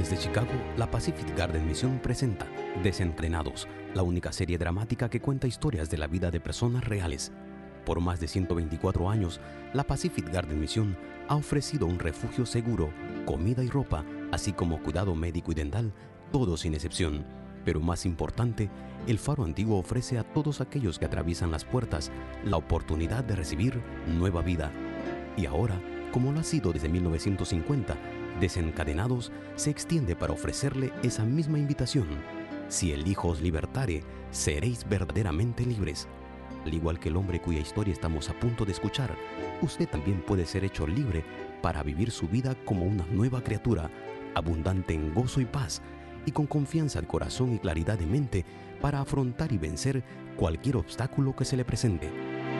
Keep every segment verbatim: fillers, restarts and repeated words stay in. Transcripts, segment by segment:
Desde Chicago, la Pacific Garden Mission presenta Desencadenados, la única serie dramática que cuenta historias de la vida de personas reales. Por más de ciento veinticuatro años, la Pacific Garden Mission ha ofrecido un refugio seguro, comida y ropa, así como cuidado médico y dental, todo sin excepción. Pero más importante, el Faro Antiguo ofrece a todos aquellos que atraviesan las puertas la oportunidad de recibir nueva vida. Y ahora, como lo ha sido desde mil novecientos cincuenta, Desencadenados se extiende para ofrecerle esa misma invitación. Si el Hijo os libertare, seréis verdaderamente libres. Al igual que el hombre cuya historia estamos a punto de escuchar, usted también puede ser hecho libre para vivir su vida como una nueva criatura, abundante en gozo y paz, y con confianza de corazón y claridad de mente para afrontar y vencer cualquier obstáculo que se le presente.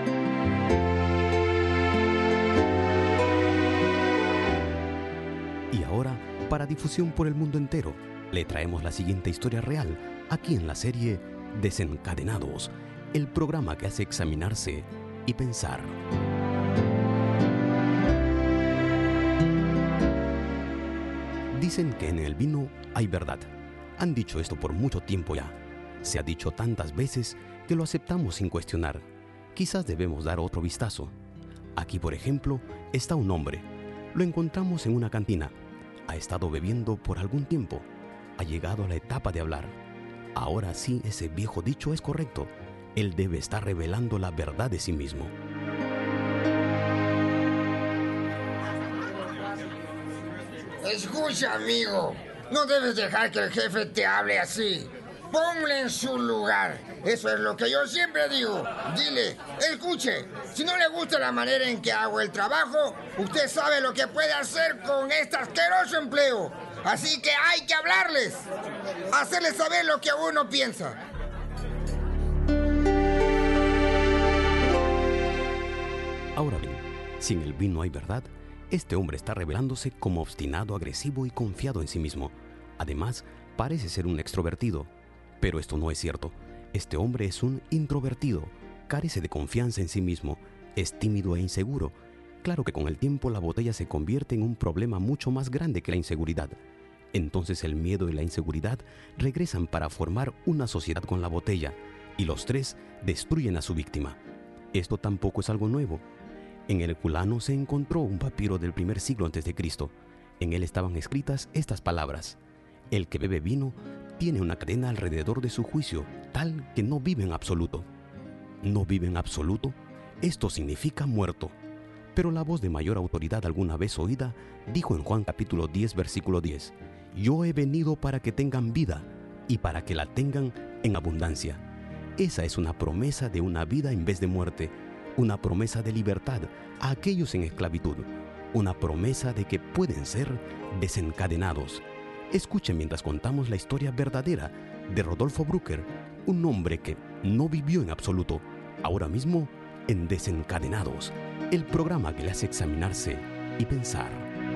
Y ahora, para difusión por el mundo entero, le traemos la siguiente historia real, aquí en la serie Desencadenados, el programa que hace examinarse y pensar. Dicen que en el vino hay verdad. Han dicho esto por mucho tiempo ya. Se ha dicho tantas veces que lo aceptamos sin cuestionar. Quizás debemos dar otro vistazo. Aquí, por ejemplo, está un hombre. Lo encontramos en una cantina. Ha estado bebiendo por algún tiempo. Ha llegado a la etapa de hablar. Ahora sí, ese viejo dicho es correcto. Él debe estar revelando la verdad de sí mismo. Escucha, amigo. No debes dejar que el jefe te hable así. Ponle en su lugar. Eso es lo que yo siempre digo. Dile, escuche, si no le gusta la manera en que hago el trabajo, usted sabe lo que puede hacer con este asqueroso empleo. Así que hay que hablarles. Hacerles saber lo que uno piensa. Ahora bien, si en el vino hay verdad, este hombre está revelándose como obstinado, agresivo y confiado en sí mismo. Además, parece ser un extrovertido. Pero esto no es cierto. Este hombre es un introvertido, carece de confianza en sí mismo, es tímido e inseguro. Claro que con el tiempo la botella se convierte en un problema mucho más grande que la inseguridad. Entonces el miedo y la inseguridad regresan para formar una sociedad con la botella, y los tres destruyen a su víctima. Esto tampoco es algo nuevo. En el Herculano se encontró un papiro del primer siglo antes de Cristo. En él estaban escritas estas palabras: el que bebe vino tiene una cadena alrededor de su juicio, tal que no vive en absoluto. ¿No vive en absoluto? Esto significa muerto. Pero la voz de mayor autoridad alguna vez oída dijo en Juan capítulo diez, versículo diez: yo he venido para que tengan vida y para que la tengan en abundancia. Esa es una promesa de una vida en vez de muerte, una promesa de libertad a aquellos en esclavitud, una promesa de que pueden ser desencadenados. Escuchen mientras contamos la historia verdadera de Rodolfo Brucker, un hombre que no vivió en absoluto, ahora mismo en Desencadenados, el programa que le hace examinarse y pensar.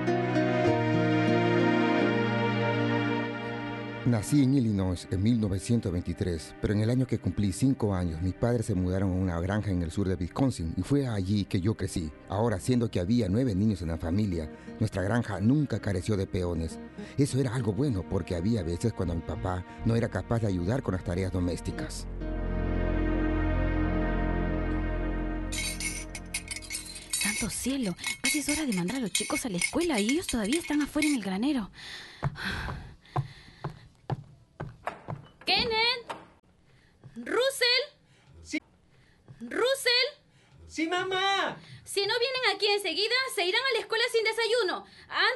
Nací en Illinois en mil novecientos veintitrés, pero en el año que cumplí cinco años, mis padres se mudaron a una granja en el sur de Wisconsin y fue allí que yo crecí. Ahora, siendo que había nueve niños en la familia, nuestra granja nunca careció de peones. Eso era algo bueno porque había veces cuando mi papá no era capaz de ayudar con las tareas domésticas. ¡Santo cielo! Casi es hora de mandar a los chicos a la escuela y ellos todavía están afuera en el granero. ¿Kenneth? ¿Russell? Sí. ¿Russell? ¡Sí, mamá! Si no vienen aquí enseguida, se irán a la escuela sin desayuno.